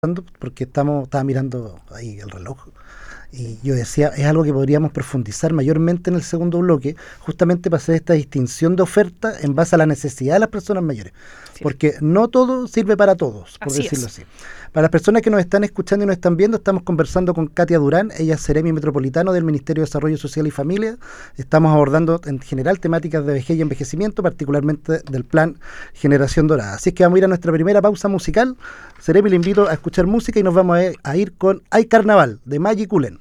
porque estaba mirando ahí el reloj y yo decía, es algo que podríamos profundizar mayormente en el segundo bloque, justamente para hacer esta distinción de oferta en base a la necesidad de las personas mayores, Sí, porque no todo sirve para todos, por así decirlo es. así. Para las personas que nos están escuchando y nos están viendo, estamos conversando con Katia Durán, ella es Seremi Metropolitano del Ministerio de Desarrollo Social y Familia. Estamos abordando en general temáticas de vejez y envejecimiento, particularmente del plan Generación Dorada. Así es que vamos a ir a nuestra primera pausa musical. Seremi, le invito a escuchar música y nos vamos a ir con Hay Carnaval, de Maggie Cullen.